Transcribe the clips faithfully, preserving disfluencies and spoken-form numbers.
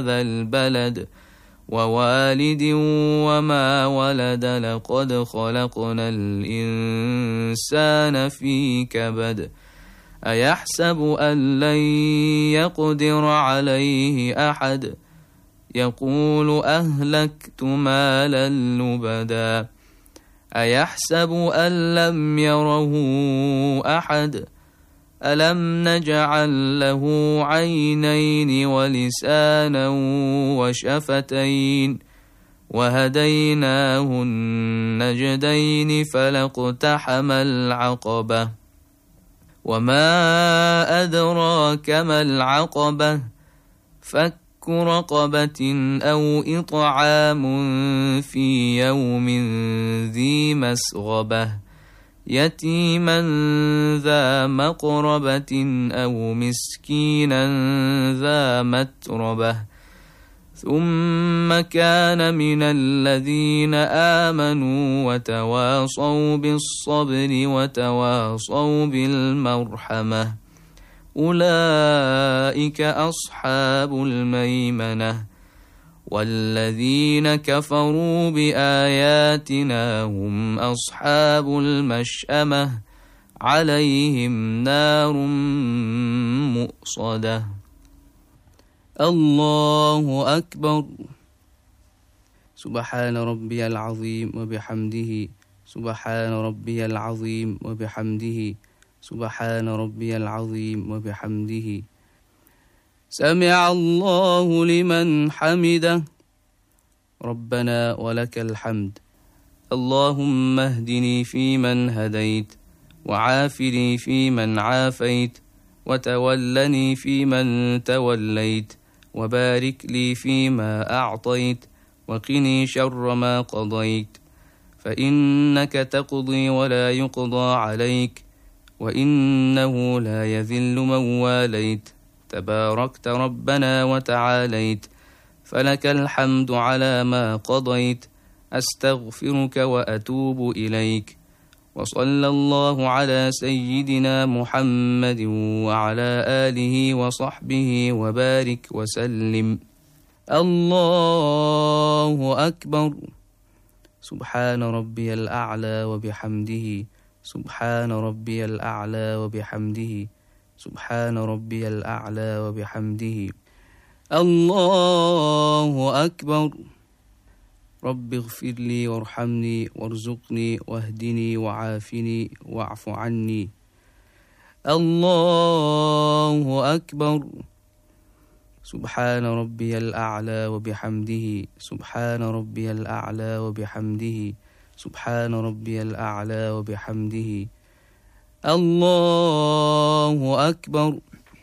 هذا البلد ووالد وما ولد لقد خلقنا الإنسان في كبد أيحسب أن لن يقدر عليه أحد يقول أهلكت مالا لبدا أيحسب أن لم يره أحد ألم نجعل له عينين ولسانا وشفتين وهديناه النجدين فلاقتحم العقبة وما أدراك ما العقبة فك رقبة أو إطعام في يوم ذي مسغبة يتيما ذا مقربة أو مسكينا ذا متربة ثم كان من الذين آمنوا وتواصوا بالصبر وتواصوا بالمرحمة أولئك أصحاب الميمنة والذين كفروا بآياتنا هم أصحاب المشأمة عليهم نار مؤصدة الله أكبر سبحان ربي العظيم وبحمده سبحان ربي العظيم وبحمده سبحان ربي العظيم وبحمده سمع الله لمن حمده ربنا ولك الحمد اللهم اهدني فيمن هديت وعافني فيمن عافيت وتولني فيمن توليت وبارك لي فيما أعطيت وقني شر ما قضيت فإنك تقضي ولا يقضى عليك وإنه لا يذل من واليت تباركت ربنا وتعاليت فلك الحمد على ما قضيت أستغفرك وأتوب إليك وصلى الله على سيدنا محمد وعلى آله وصحبه وبارك وسلم الله أكبر سبحان ربي الأعلى وبحمده سبحان ربي الأعلى وبحمده سبحان ربي الأعلى وبحمده الله أكبر رب اغفر لي وارحمني وارزقني واهدني وعافني واعف عني الله أكبر سبحان ربي الأعلى وبحمده سبحان ربي الأعلى وبحمده سبحان ربي الأعلى وبحمده الله أكبر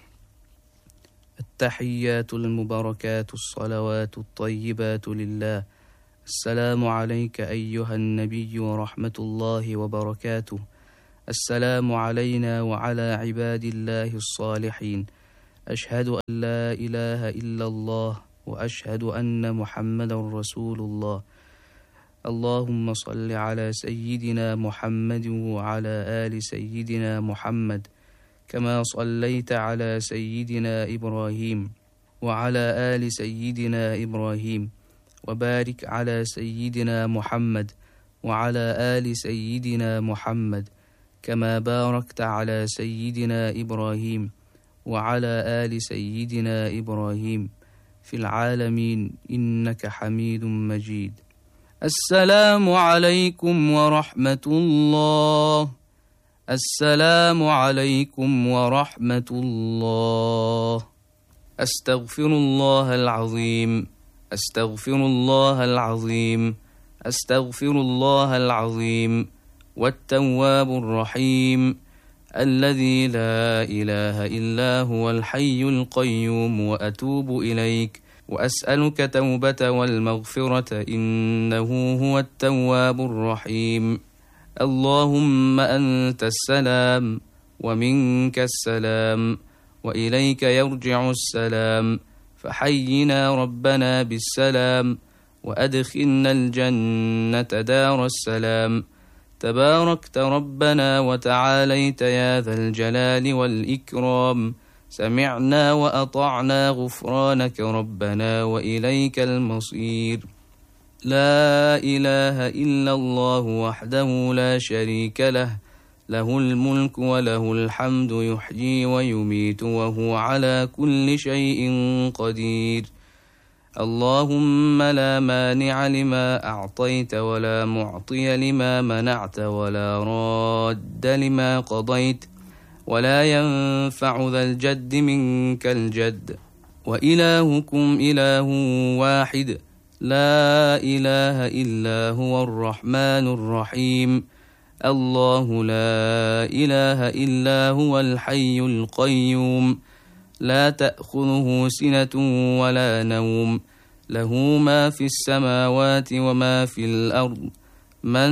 التحيات المباركات الصلوات الطيبات لله السلام عليك أيها النبي ورحمة الله وبركاته السلام علينا وعلى عباد الله الصالحين أشهد أن لا إله إلا الله وأشهد أن محمدا رسول الله اللهم صل على سيدنا محمد وعلى آل سيدنا محمد كما صليت على سيدنا إبراهيم وعلى آل سيدنا إبراهيم وبارك على سيدنا محمد وعلى آل سيدنا محمد كما باركت على سيدنا إبراهيم وعلى آل سيدنا إبراهيم في العالمين إنك حميد مجيد السلام عليكم ورحمة الله السلام عليكم ورحمة الله أستغفر الله العظيم أستغفر الله العظيم أستغفر الله العظيم والتواب الرحيم الذي لا إله إلا هو الحي القيوم وأتوب إليك وأسألك توبة والمغفرة إنه هو التواب الرحيم اللهم أنت السلام ومنك السلام وإليك يرجع السلام فحينا ربنا بالسلام وأدخلنا الجنة دار السلام تباركت ربنا وتعاليت يا ذا الجلال والإكرام سمعنا وأطعنا غفرانك ربنا وإليك المصير. لا إله إلا الله وحده لا شريك له، له الملك وله الحمد يحيي ويميت وهو على كل شيء قدير. اللهم لا مانع لما أعطيت ولا معطي لما منعت ولا راد لما قضيت ولا ينفع ذا الجد منك الجد. وإلهكم إله واحد لا إله إلا هو الرحمن الرحيم. الله لا إله إلا هو الحي القيوم لا تأخذه سنة ولا نوم، له ما في السماوات وما في الأرض. من